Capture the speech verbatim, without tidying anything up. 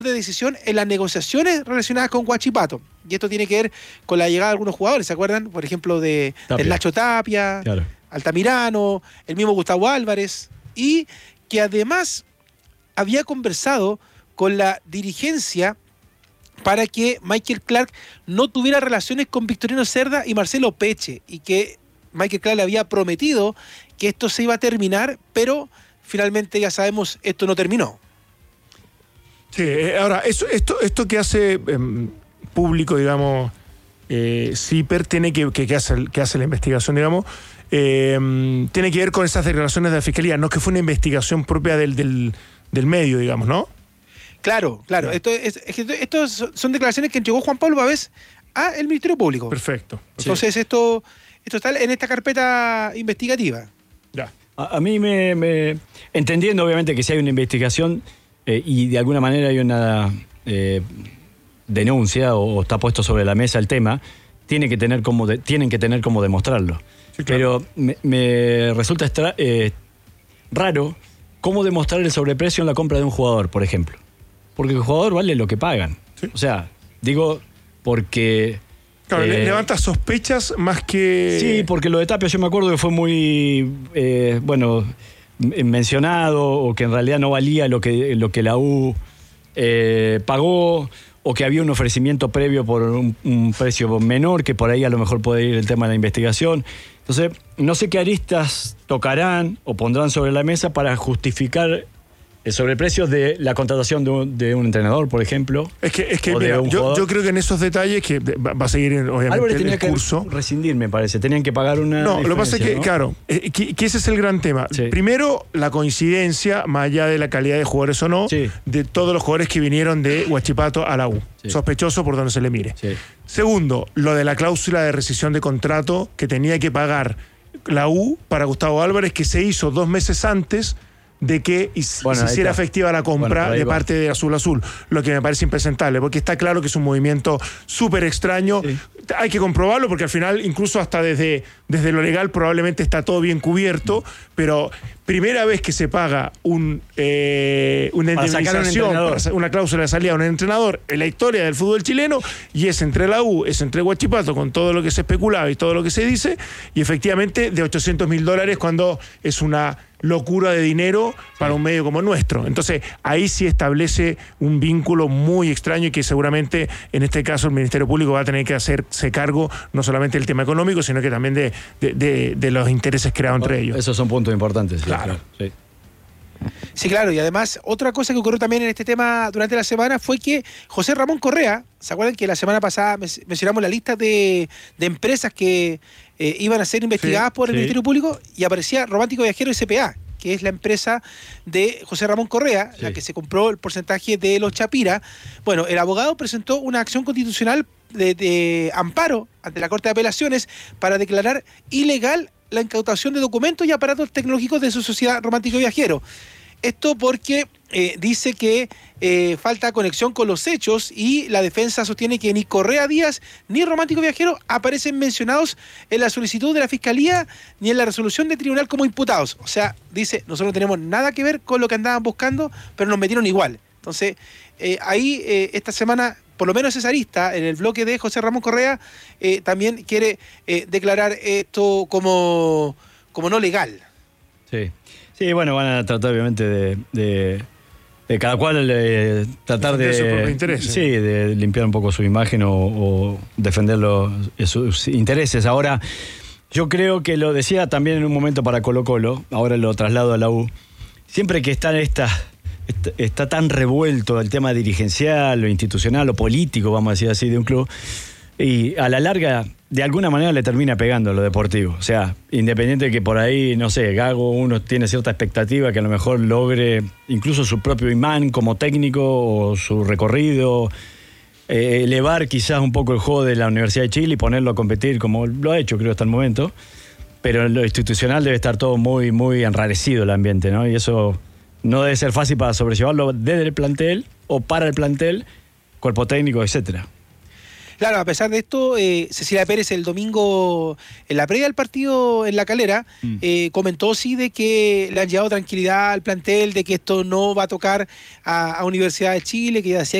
de decisión en las negociaciones relacionadas con Huachipato. Y esto tiene que ver con la llegada de algunos jugadores, ¿se acuerdan? Por ejemplo, de del Nacho Tapia, claro. Altamirano, el mismo Gustavo Álvarez, y que además había conversado con la dirigencia para que Michael Clark no tuviera relaciones con Victorino Cerda y Marcelo Peche, y que Michael Clark le había prometido que esto se iba a terminar, pero finalmente ya sabemos, esto no terminó. Sí, ahora, eso, esto, esto que hace eh, público, digamos, eh, CIPER, tiene que, que, que, hace, que hace la investigación, digamos, eh, tiene que ver con esas declaraciones de la Fiscalía, no que fue una investigación propia del, del, del medio, digamos, ¿no? Claro, claro. Sí. Esto, es, es, esto son declaraciones que entregó Juan Pablo Pavés al Ministerio Público. Perfecto. Entonces, sí. esto, esto está en esta carpeta investigativa. Ya. A, a mí me, me... Entendiendo, obviamente, que si hay una investigación... Eh, y de alguna manera hay una eh, denuncia o, o está puesto sobre la mesa el tema, tiene que tener como de, tienen que tener como demostrarlo. Sí, claro. Pero me, me resulta extra, eh, raro cómo demostrar el sobreprecio en la compra de un jugador, por ejemplo. Porque el jugador vale lo que pagan. Sí. O sea, digo, porque... Claro, eh, levanta sospechas más que... Sí, porque lo de Tapia yo me acuerdo que fue muy... Eh, bueno... mencionado, o que en realidad no valía lo que, lo que la U eh, pagó, o que había un ofrecimiento previo por un, un precio menor, que por ahí a lo mejor puede ir el tema de la investigación. Entonces, no sé qué aristas tocarán o pondrán sobre la mesa para justificar el sobreprecio de la contratación de un, de un entrenador, por ejemplo. Es que, es que mira, yo, yo creo que en esos detalles, que va a seguir obviamente Álvarez tenía el curso. Que rescindir, me parece. Tenían que pagar una. No, lo que pasa es que, ¿no? claro, eh, que, que ese es el gran tema. Sí. Primero, la coincidencia, más allá de la calidad de jugadores o no, sí. de todos los jugadores que vinieron de Huachipato a la U. Sí. Sospechoso por donde se le mire. Sí. Segundo, lo de la cláusula de rescisión de contrato que tenía que pagar la U para Gustavo Álvarez, que se hizo dos meses antes de que bueno, se hiciera efectiva la compra bueno, de va. parte de Azul Azul, lo que me parece impresentable, porque está claro que es un movimiento súper extraño. Sí. Hay que comprobarlo, porque al final, incluso hasta desde, desde lo legal, probablemente está todo bien cubierto, pero primera vez que se paga un, eh, una indemnización, para un una cláusula de salida a un entrenador en la historia del fútbol chileno, y es entre la U, es entre Huachipato, con todo lo que se especulaba y todo lo que se dice, y efectivamente de ochocientos mil dólares cuando es una locura de dinero para un medio como nuestro. Entonces, ahí sí establece un vínculo muy extraño, y que seguramente en este caso el Ministerio Público va a tener que hacerse cargo no solamente del tema económico, sino que también de, de, de, de los intereses creados entre ellos. Esos son puntos importantes. Claro. Sí. Sí, claro, y además otra cosa que ocurrió también en este tema durante la semana fue que José Ramón Correa, ¿se acuerdan que la semana pasada mencionamos la lista de, de empresas que eh, iban a ser investigadas sí, por el sí. Ministerio Público, y aparecía Romántico Viajero S P A, que es la empresa de José Ramón Correa, sí. la que se compró el porcentaje de los Chapira? Bueno, el abogado presentó una acción constitucional de, de amparo ante la Corte de Apelaciones para declarar ilegal la incautación de documentos y aparatos tecnológicos de su sociedad Romántico Viajero. Esto porque eh, dice que eh, falta conexión con los hechos, y la defensa sostiene que ni Correa Díaz ni Romántico Viajero aparecen mencionados en la solicitud de la Fiscalía ni en la resolución del tribunal como imputados. O sea, dice, nosotros no tenemos nada que ver con lo que andaban buscando, pero nos metieron igual. Entonces, eh, ahí eh, esta semana, por lo menos esa arista, en el bloque de José Ramón Correa, eh, también quiere eh, declarar esto como, como no legal. Sí. Sí, bueno, van a tratar obviamente de, de, de cada cual eh, tratar de, de interés, sí, de limpiar un poco su imagen o, o defender los, sus intereses. Ahora, yo creo que lo decía también en un momento para Colo-Colo, ahora lo traslado a la U. Siempre que está esta, está, está tan revuelto el tema dirigencial, o institucional, o político, vamos a decir así, de un club, y a la larga, de alguna manera le termina pegando lo deportivo. O sea, independiente de que por ahí, no sé, Gago, uno tiene cierta expectativa que a lo mejor logre incluso su propio imán como técnico, o su recorrido, eh, elevar quizás un poco el juego de la Universidad de Chile y ponerlo a competir como lo ha hecho, creo, hasta el momento. Pero en lo institucional debe estar todo muy, muy enrarecido el ambiente, ¿no? Y eso no debe ser fácil para sobrellevarlo desde el plantel o para el plantel, cuerpo técnico, etcétera. Claro, a pesar de esto, eh, Cecilia Pérez el domingo, en la previa del partido en La Calera, mm. eh, comentó sí de que le han llevado tranquilidad al plantel, de que esto no va a tocar a, a Universidad de Chile, que ya decía